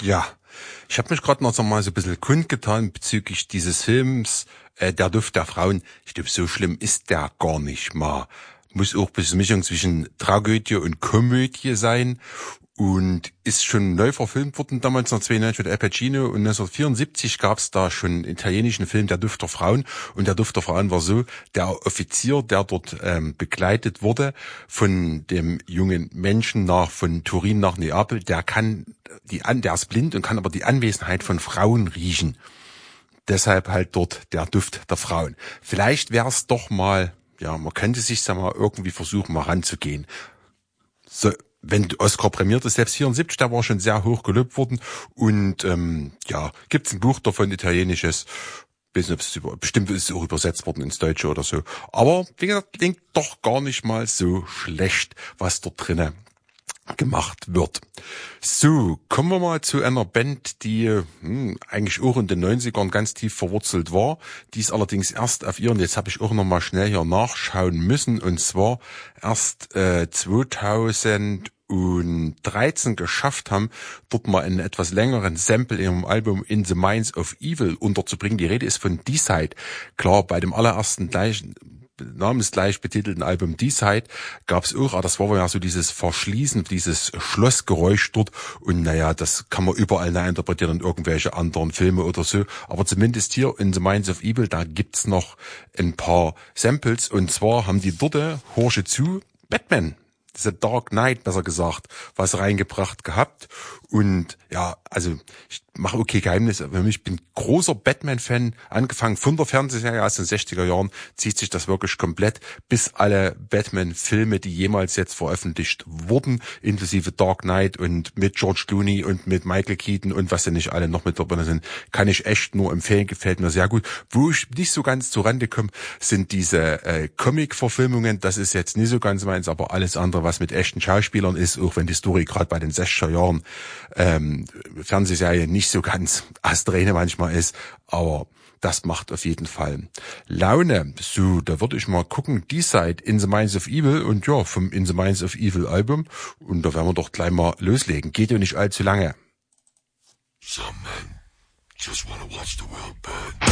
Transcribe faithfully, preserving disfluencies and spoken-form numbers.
Ja, ich habe mich gerade noch mal so ein bisschen kundgetan bezüglich dieses Films, äh, Der Duft der Frauen. Ich glaube, so schlimm ist der gar nicht mal. Muss auch ein bisschen Mischung zwischen Tragödie und Komödie sein und ist schon neu verfilmt worden, damals neunzehnhundertzweiundneunzig mit Al Pacino, und neunzehnhundertvierundsiebzig gab es da schon einen italienischen Film, Der Duft der Frauen, und Der Duft der Frauen war so, der Offizier, der dort ähm, begleitet wurde von dem jungen Menschen nach von Turin nach Neapel, der kann die an, der ist blind und kann aber die Anwesenheit von Frauen riechen. Deshalb halt dort der Duft der Frauen. Vielleicht wäre es doch mal, ja, man könnte sich da mal irgendwie versuchen, mal ranzugehen. So, wenn Oscar prämiert ist, selbst vierundsiebzig, der war schon sehr hoch gelobt worden. Und ähm, ja, gibt's ein Buch davon, italienisches. Ich weiß nicht, ob es über, bestimmt ist es auch übersetzt worden ins Deutsche oder so. Aber wie gesagt, klingt doch gar nicht mal so schlecht, was dort drinnen gemacht wird. So, kommen wir mal zu einer Band, die hm, eigentlich auch in den neunzigern ganz tief verwurzelt war. Die ist allerdings erst auf ihren, jetzt habe ich auch noch mal schnell hier nachschauen müssen, und zwar erst äh, zweitausenddreizehn geschafft haben, dort mal einen etwas längeren Sample in ihrem Album In the Minds of Evil unterzubringen. Die Rede ist von D-Side. Klar, bei dem allerersten gleichen namensgleich betitelten Album D-Side gab's auch, aber das war ja so dieses Verschließen, dieses Schlossgeräusch dort, und naja, das kann man überall neu interpretieren in irgendwelche anderen Filme oder so, aber zumindest hier in The Minds of Evil, da gibt's noch ein paar Samples, und zwar haben die dort, Horsche zu, Batman, The Dark Knight, besser gesagt, was reingebracht gehabt. Und ja, also ich mache okay Geheimnis, aber ich bin großer Batman-Fan, angefangen von der Fernsehserie aus den sechziger Jahren, zieht sich das wirklich komplett, bis alle Batman-Filme, die jemals jetzt veröffentlicht wurden, inklusive Dark Knight und mit George Clooney und mit Michael Keaton und was sie nicht alle noch mit dabei sind, kann ich echt nur empfehlen, gefällt mir sehr gut. Wo ich nicht so ganz zur Rande komme, sind diese äh, Comic-Verfilmungen, das ist jetzt nicht so ganz meins, aber alles andere, was mit echten Schauspielern ist, auch wenn die Story gerade bei den sechziger Jahren ähm, Fernsehserie nicht so ganz astreine manchmal ist, aber das macht auf jeden Fall Laune. So, da würde ich mal gucken, D-Side, In the Minds of Evil, und ja, vom In the Minds of Evil Album, und da werden wir doch gleich mal loslegen. Geht ja nicht allzu lange. Some men just wanna watch the world burn.